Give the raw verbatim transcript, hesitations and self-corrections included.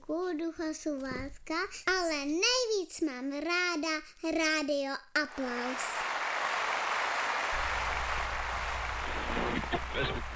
Zvonku, Ducha Suvátka, ale nejvíc mám ráda Rádio Aplaus.